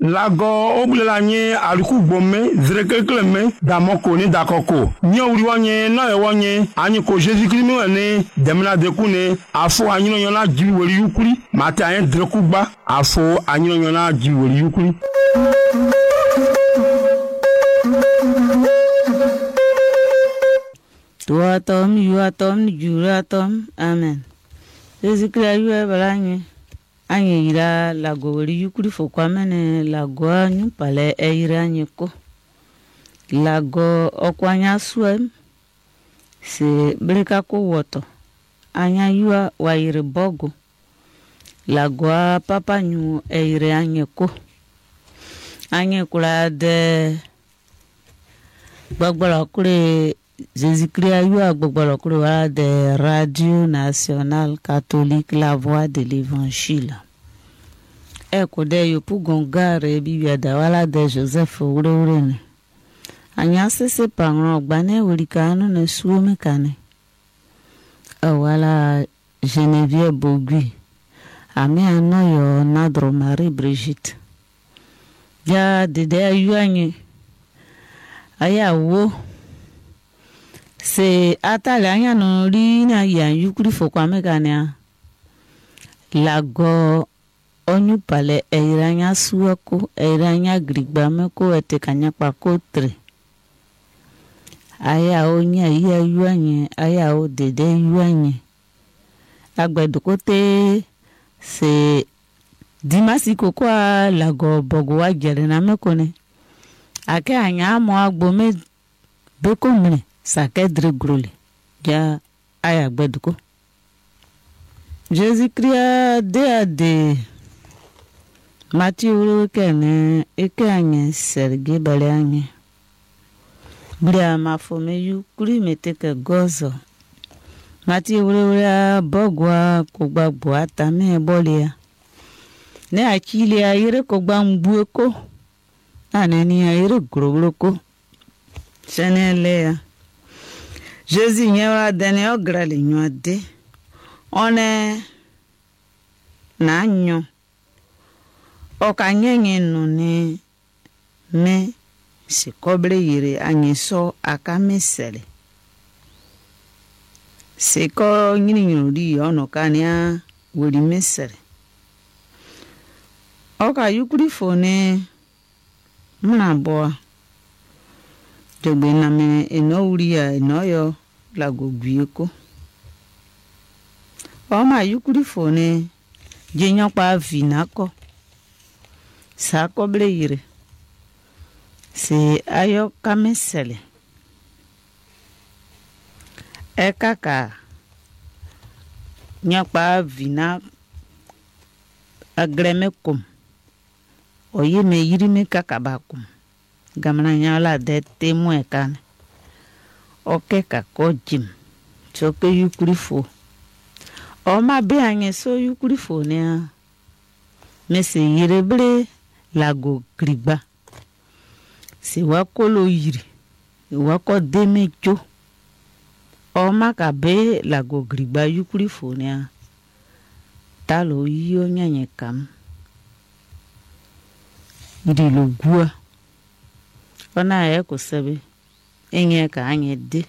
Lago oblela nye aliku gbome zrekekle me damoko ni dakoko nye uriwanye na ewanye anyi ko Jésus Christ me ne demna dekune afo anyi no yona jiwori yukuri mate ayen drekugba afo anyi no yona jiwori yukuri. Tuatom yuatom juratom amen. Jésus Christ yu balanye anye ira lago wori yukuri fokwa mene lago anyu pale eira nyeko lago okwanya suem se breka ko woto anya yua wa ire bogo lago papa nyu eire anyeko anye kula de gbagbara kure Jésus Christ yua gbagbara kure wa de Radio Nationale Catholique La Voix de l'Évangile. Eko de yopu gongare bibia da wala de Joseph urene. Anya sese pangro gbane urikano ne suome kane. Wala Geneviève Bogui. Ami anoyo Nadro Marie Brigitte. Ya dede ayuanye. Aya wo. Se atale anya no ri na ya yukuri fokwa mekane. Lago onyu pale eiranya suako eiranya grigbameko etekanya pakotre aya onya iya yuanye aya o dede yuanye agbedukote se dimasi kokwa lago bogo wa jere na mekone ake anya mo agbome bekomne sakedre grole ja aya agbeduko Jésus Christ de Mathieu kene eke anye serge bale anye bria mafome yu kuri meteke gozo Mathieu ure bogwa kogbagbo atame bolia ne achili ayire kogba mbueko aneni ayire grogroko senele Jésus nyewa dene ograle nywade one na nyo okanyenye nune me se koble yire anyeso akamesele se ko nyini nyuri ono kania wori mesele oka yukuri fone mna boa jogbe na me eno uria eno yo lago gwieko o ma yukuri fone jenyo pa vinako sakoble yire se ayo kamesele ekaka nyakpa vina agremekum oye me yiri me kakabakum gamna nyala de temu ekane oke kakojim choke yukuri fo o ma be anye so yukuri fo ne mese yirebre lago griba si wakolo yiri wako demejo o maka be lago griba yukuri fonia talo yo nyanye kam ndi lo gua ona eko sebe enye ka anye de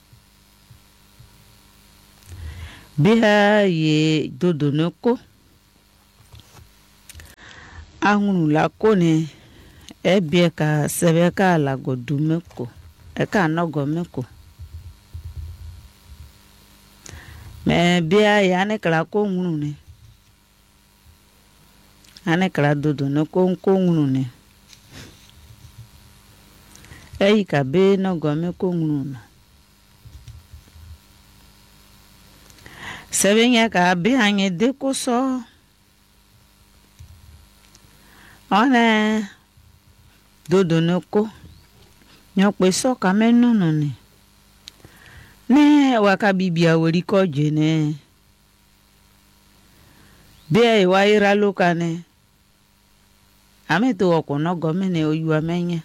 biha ye dodonoko ahunu la kone ebie ka sebe ka lago dumeko eka nogo meko me bia yane kala ko ngunu ne ane kala dodo no ko ngunu ne ei ka be nogo meko ngunu sebe nya ka be anye de ko so one dodo noko nyokpe so kamenu noni ne wakabibia wori koje ne be wa ira lokane ameto okono gomene oyua menya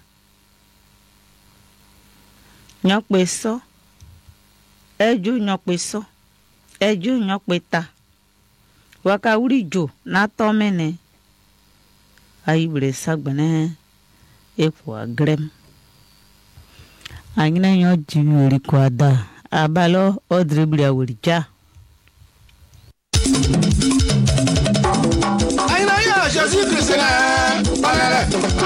nyokpe so eju nyokpe so eju nyokpe ta waka uri jo na to mene ayi bre sagbane epo agrem anyina nyo jiwori kwada abalo odribli awurija Jésus Christ,